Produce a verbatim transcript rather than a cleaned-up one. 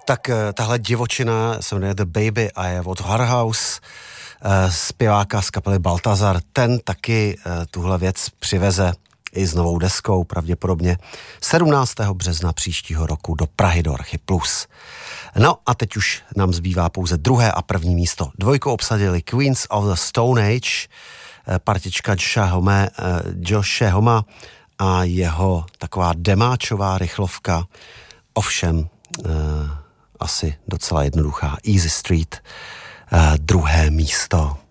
Tak tahle divočina se jmenuje The Baby a je od Warhouse, zpěváka z kapely Baltazar. Ten taky tuhle věc přiveze i s novou deskou, pravděpodobně sedmnáctého března příštího roku do Prahy do Archy Plus. No a teď už nám zbývá pouze druhé a první místo. Dvojku obsadili Queens of the Stone Age, partička Joshe Homa, Joshe Homa a jeho taková demáčová rychlovka, ovšem eh, asi docela jednoduchá. Easy Street, eh, druhé místo.